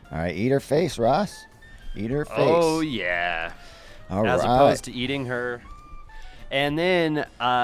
All right, eat her face, Ross. Eat her face. Oh, yeah. All As right. opposed to eating her. And then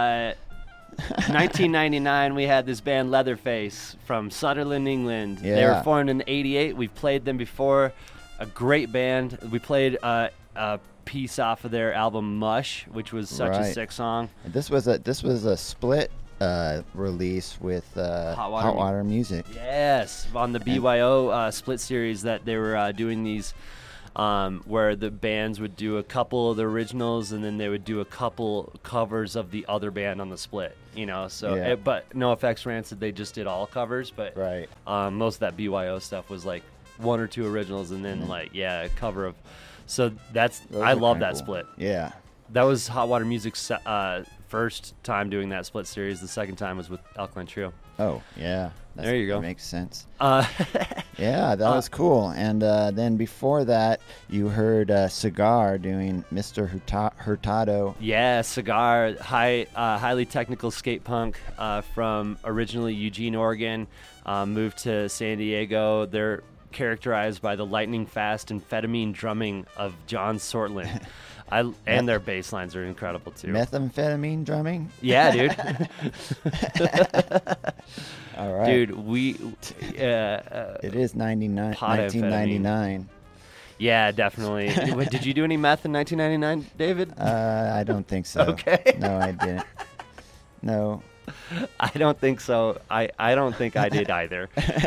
1999, we had this band Leatherface from Sunderland, England. They Yeah. were formed in '88. We've played them before. A great band. We played a piece off of their album Mush, which was such a Right. sick song. This was a split release with Hot Hot Water Water Music. Yes, on the BYO split series that they were doing these, where the bands would do a couple of the originals and then they would do a couple covers of the other band on the split. So Yeah. but NoFX Rancid, they just did all covers, but Right. most of that BYO stuff was like one or two originals and then a cover of. So Those I are love kinda that cool. split. Yeah. That was Hot Water Music's first time doing that split series. The second time was with Alkaline Trio. Oh, yeah. There you go. That makes sense. Uh, Yeah, that was cool. And then before that, you heard Cigar doing Mr. Hurtado. Yeah, Cigar, highly technical skate punk from originally Eugene, Oregon, moved to San Diego. They're characterized by the lightning fast amphetamine drumming of John Sortland. And their bass lines are incredible too. Methamphetamine drumming. Yeah, dude. All right. Dude, It is 1999. Yeah, definitely. Wait, did you do any meth in 1999, David? I don't think so. Okay. No, I didn't. No. I don't think so. I don't think I did either.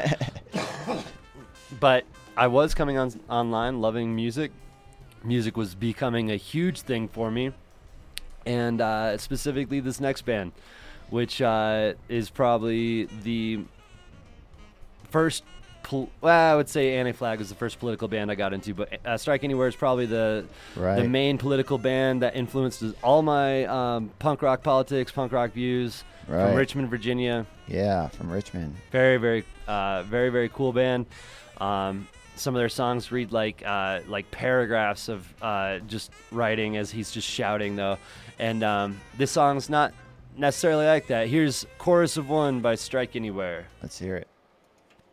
But I was coming online, loving music. Music was becoming a huge thing for me, and specifically this next band, which is probably the first. I would say Anti-Flag was the first political band I got into, but Strike Anywhere is probably the main political band that influenced all my punk rock politics, punk rock views from Richmond, Virginia. Yeah, from Richmond. Very, very, very, very cool band. Some of their songs read like paragraphs of just writing as he's just shouting, though. And this song's not necessarily like that. Here's Chorus of One by Strike Anywhere. Let's hear it.